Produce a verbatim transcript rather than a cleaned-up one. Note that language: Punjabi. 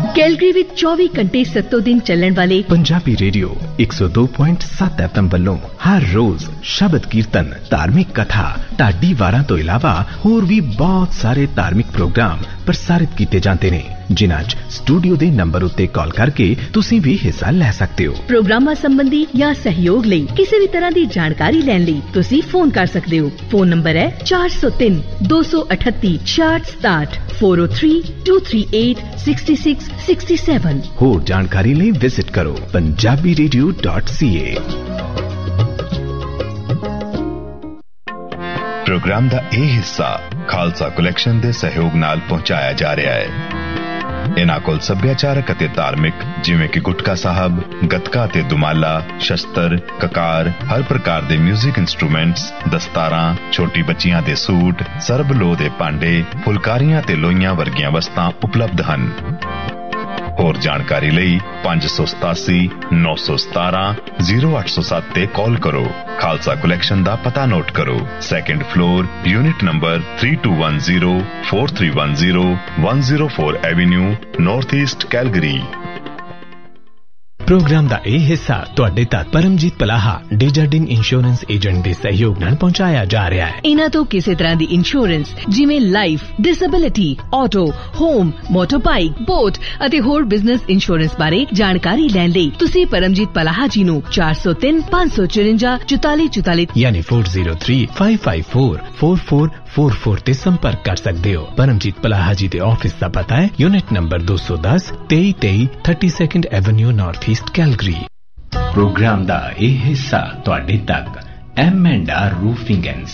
ਕੈਲਗਰੀ ਵਿੱਚ ਚੌਵੀ ਘੰਟੇ ਸੱਤੋਂ ਦਿਨ ਚੱਲਣ ਵਾਲੇ ਪੰਜਾਬੀ ਰੇਡੀਓ ਇੱਕ ਸੌ ਦੋ ਪੁਆਇੰਟ ਸੱਤ ਐਫ ਐਮ ਵੱਲੋਂ ਹਰ ਰੋਜ਼ ਸ਼ਬਦ ਕੀਰਤਨ, ਧਾਰਮਿਕ ਕਥਾ, ਢਾਡੀ ਵਾਰਾਂ ਤੋਂ ਇਲਾਵਾ ਹੋਰ ਵੀ ਬਹੁਤ ਸਾਰੇ ਧਾਰਮਿਕ ਪ੍ਰੋਗਰਾਮ ਪ੍ਰਸਾਰਿਤ ਕੀਤੇ ਜਾਂਦੇ ਨੇ, ਜਿਨ੍ਹਾਂ 'ਚ ਸਟੂਡੀਓ ਦੇ ਨੰਬਰ ਉੱਤੇ ਕਾਲ ਕਰਕੇ ਤੁਸੀਂ ਵੀ ਹਿੱਸਾ ਲੈ ਸਕਦੇ ਹੋ। ਪ੍ਰੋਗਰਾਮਾਂ ਸੰਬੰਧੀ ਜਾਂ ਸਹਿਯੋਗ ਲਈ ਕਿਸੇ ਵੀ ਤਰ੍ਹਾਂ ਦੀ ਜਾਣਕਾਰੀ ਲੈਣ ਲਈ ਤੁਸੀਂ ਫੋਨ ਕਰ ਸਕਦੇ ਹੋ। ਫੋਨ ਨੰਬਰ ਹੈ ਚਾਰ ਸੌ ਤਿੰਨ ਦੋ ਸੌ ਅਠੱਤੀ ਛਿਆਹਠ ਸਤਾਹਠ ਚਾਰ ਜ਼ੀਰੋ ਤਿੰਨ ਦੋ ਤਿੰਨ ਅੱਠ ਛੇ ਛੇ ਛੇ ਸੱਤ। ਹੋਰ ਜਾਣਕਾਰੀ ਲਈ ਵਿਜ਼ਿਟ ਕਰੋ ਪੰਜਾਬੀ ਰੇਡੀਓ ਡਾਟ ਸੀ ਏ। ਪ੍ਰੋਗਰਾਮ ਦਾ ਇਹ ਹਿੱਸਾ ਖਾਲਸਾ ਕਲੈਕਸ਼ਨ ਦੇ ਸਹਿਯੋਗ ਨਾਲ ਪਹੁੰਚਾਇਆ ਜਾ ਰਿਹਾ ਹੈ। ਇਹਨਾਂ ਕੋਲ ਸੱਭਿਆਚਾਰਕ ਅਤੇ ਧਾਰਮਿਕ ਜਿਵੇਂ ਕਿ ਗੁਟਕਾ ਸਾਹਿਬ, ਗੱਤਕਾ ਤੇ ਦੁਮਾਲਾ, ਸ਼ਸਤਰ, ਕਕਾਰ, ਹਰ ਪ੍ਰਕਾਰ ਦੇ ਮਿਊਜ਼ਿਕ ਇੰਸਟਰੂਮੈਂਟਸ, ਦਸਤਾਰਾਂ, ਛੋਟੀ ਬੱਚੀਆਂ ਦੇ ਸੂਟ, ਸਰਬਲੋ ਦੇ ਭਾਂਡੇ, ਫੁਲਕਾਰੀਆਂ ਤੇ ਲੋਈਆਂ ਵਰਗੀਆਂ ਵਸਤਾਂ ਉਪਲਬਧ ਹਨ। ਹੋਰ ਜਾਣਕਾਰੀ ਲਈ ਪੰਜ ਸੌ ਸਤਾਸੀ ਨੌ ਸੌ ਸਤਾਰਾਂ ਜ਼ੀਰੋ ਅੱਠ ਸੌ ਸੱਤ ਤੇ ਕਾਲ ਕਰੋ। ਖਾਲਸਾ ਕਲੈਕਸ਼ਨ ਦਾ ਪਤਾ ਨੋਟ ਕਰੋ, ਸੈਕੰਡ ਫਲੋਰ, ਯੂਨਿਟ ਨੰਬਰ ਤਿੰਨ ਦੋ ਇੱਕ ਜ਼ੀਰੋ ਚਾਰ ਤਿੰਨ ਇੱਕ ਜ਼ੀਰੋ ਇੱਕ ਜ਼ੀਰੋ ਚਾਰ avenue, north East, Calgary. Programme ਦਾ ਇਹ ਹਿੱਸਾ ਤੁਹਾਡੇ ਤੱਕ ਪਰਮਜੀਤ ਪਲਾਹਾ ਡੇਜਰਡਿਨ ਇੰਸ਼ੋਰੈਂਸ ਏਜੰਟ ਦੇ ਸਹਿਯੋਗ ਨਾਲ ਪਹੁੰਚਾਇਆ ਜਾ ਰਿਹਾ ਹੈ। ਇਹਨਾਂ ਤੋਂ ਕਿਸੇ ਤਰ੍ਹਾਂ ਦੀ ਇੰਸ਼ੋਰੈਂਸ ਜਿਵੇਂ life, disability, auto, home, ਮੋਟਰਬਾਈਕ, boat ਅਤੇ ਹੋਰ ਬਿਜ਼ਨਸ ਇੰਸ਼ੋਰੈਂਸ ਬਾਰੇ ਜਾਣਕਾਰੀ ਲੈਣ ਲਈ ਤੁਸੀਂ ਪਰਮਜੀਤ ਪਲਾਹਾ ਜੀ ਨੂੰ ਚਾਰ ਸੌ ਤਿੰਨ ਪੰਜ ਸੌ ਚੁਰੰਜਾ ਚੁਤਾਲੀ ਚੁਤਾਲੀ ਯਾਨੀ ਚਾਰ ਜ਼ੀਰੋ ਤਿੰਨ ਪੰਜ ਪੰਜ ਚਾਰ ਚਾਰ ਚਾਰ ਚਾਰ ਚਾਰ ਤੇ ਸੰਪਰਕ ਕਰ ਸਕਦੇ ਹੋ। ਪਰਮਜੀਤ ਪਲਾਹਾ ਜੀ ਦੇ ਆਫਿਸ ਦਾ ਪਤਾ ਹੈ ਯੂਨਿਟ ਨੰਬਰ ਦੋ ਸੌ ਦਸ ਤੇਈ ਤੇਈ ਬਤੀਸਵੀਂ avenue, north East, Calgary. Programme ਦਾ ਇਹ ਹਿੱਸਾ ਤੁਹਾਡੇ ਤੱਕ M and R roofing and